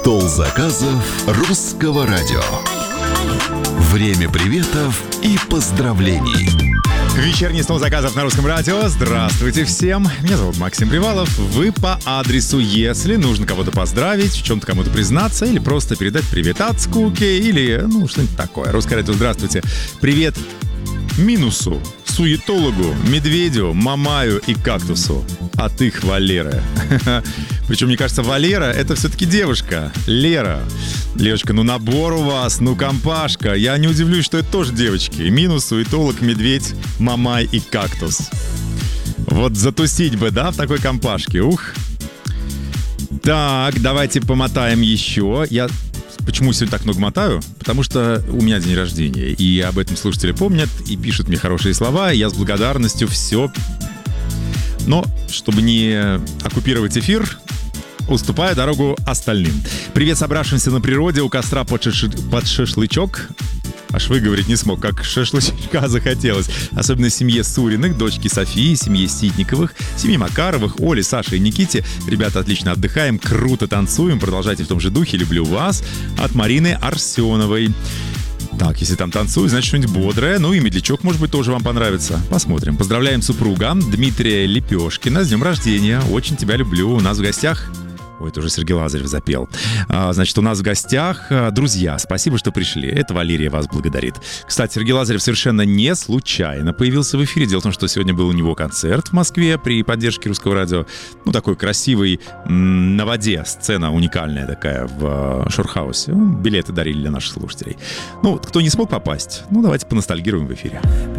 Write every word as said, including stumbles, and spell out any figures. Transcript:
Стол заказов Русского радио. Время приветов и поздравлений. Вечерний стол заказов на Русском радио. Здравствуйте всем. Меня зовут Максим Привалов. Вы по адресу, если нужно кого-то поздравить, в чем-то кому-то признаться или просто передать привет от скуки или, ну, что-нибудь такое. Русское радио, здравствуйте. Привет минусу, суетологу, медведю, мамаю и кактусу. От их Валеры. Причем, мне кажется, Валера — это все-таки девушка. Лера. Лешка, ну набор у вас, ну компашка. Я не удивлюсь, что это тоже девочки. Минус, суетолог, медведь, мамай и кактус. Вот затусить бы, да, в такой компашке. Ух. Так, давайте помотаем еще. Я... Почему сегодня так много мотаю? Потому что у меня день рождения, и об этом слушатели помнят и пишут мне хорошие слова, и я с благодарностью все... Но, чтобы не оккупировать эфир, уступаю дорогу остальным. Привет собравшимся на природе у костра под, шиш... под шашлычок. Аж выговорить не смог, как шашлычка захотелось. Особенно семье Суриных, дочке Софии, семье Ситниковых, семье Макаровых, Оле, Саше и Никите. Ребята, отлично отдыхаем, круто танцуем. Продолжайте в том же духе, люблю вас. От Марины Арсеновой. Так, если там танцуют, значит что-нибудь бодрое. Ну и медлячок, может быть, тоже вам понравится. Посмотрим. Поздравляем супруга Дмитрия Лепешкина с днем рождения. Очень тебя люблю. У нас в гостях... Ой, это уже Сергей Лазарев запел. А, значит, у нас в гостях а, друзья. Спасибо, что пришли. Это Валерия вас благодарит. Кстати, Сергей Лазарев совершенно не случайно появился в эфире. Дело в том, что сегодня был у него концерт в Москве при поддержке Русского радио. Ну, такой красивый, м- на воде сцена уникальная такая в а, Шорхаусе. Билеты дарили для наших слушателей. Ну, вот, кто не смог попасть, ну, давайте поностальгируем в эфире.